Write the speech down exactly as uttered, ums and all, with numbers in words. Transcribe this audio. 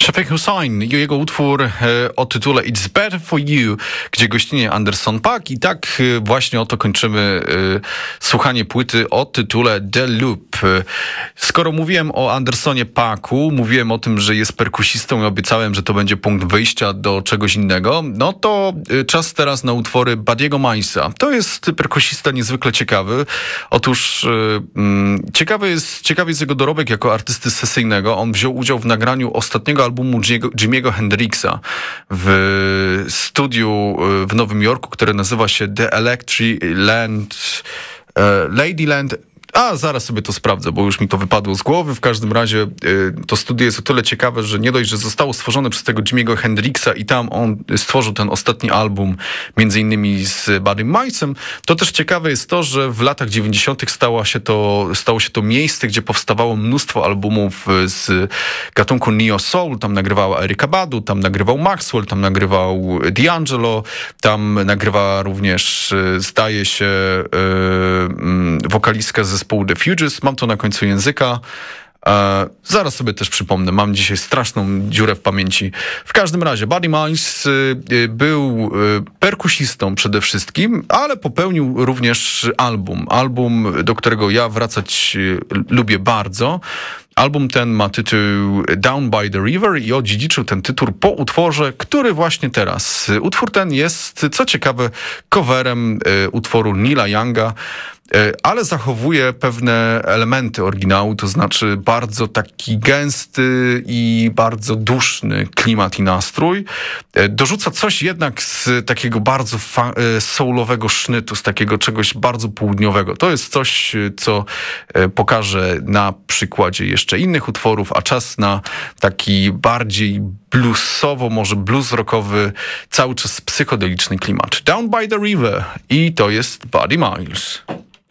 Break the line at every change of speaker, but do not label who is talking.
Shafiq Hussain i jego utwór e, o tytule It's Better For You, gdzie gościnie Anderson .Paak i tak e, właśnie oto kończymy e, słuchanie płyty o tytule The Loop. E, skoro mówiłem o Andersonie .Paaku, mówiłem o tym, że jest perkusistą i obiecałem, że to będzie punkt wyjścia do czegoś innego, no to e, czas teraz na utwory Buddy'ego Milesa. To jest perkusista niezwykle ciekawy. Otóż e, m, ciekawy, jest, ciekawy jest jego dorobek jako artysty sesyjnego. On wziął udział w nagraniu ostatniego albumu Jimiego Hendrixa w studiu w Nowym Jorku, które nazywa się The Electric Land, Ladyland. A, zaraz sobie to sprawdzę, bo już mi to wypadło z głowy. W każdym razie y, to studio jest o tyle ciekawe, że nie dość, że zostało stworzone przez tego Jimiego Hendrixa i tam on stworzył ten ostatni album, między innymi z Buddy Milesem, to też ciekawe jest to, że w latach dziewięćdziesiątych stało się to, stało się to miejsce, gdzie powstawało mnóstwo albumów z gatunku Neo Soul. Tam nagrywała Erykah Badu, tam nagrywał Maxwell, tam nagrywał D'Angelo, tam nagrywa również, zdaje się, yy, wokalistka ze zespołu The Fugees. Mam to na końcu języka. E, zaraz sobie też przypomnę. Mam dzisiaj straszną dziurę w pamięci. W każdym razie Buddy Miles y, y, był y, perkusistą przede wszystkim, ale popełnił również album. Album, do którego ja wracać y, lubię bardzo. Album ten ma tytuł Down by the River i odziedziczył ten tytuł po utworze, który właśnie teraz. Utwór ten jest, co ciekawe, coverem y, utworu Neila Younga, ale zachowuje pewne elementy oryginału, to znaczy bardzo taki gęsty i bardzo duszny klimat i nastrój. Dorzuca coś jednak z takiego bardzo fa- soulowego sznytu, z takiego czegoś bardzo południowego. To jest coś, co pokażę na przykładzie jeszcze innych utworów, a czas na taki bardziej bluesowo, może blues rockowy, cały czas psychodeliczny klimat. Down by the River i to jest Buddy Miles.